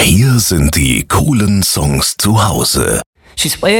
Hier sind die coolen Songs zu Hause. She's way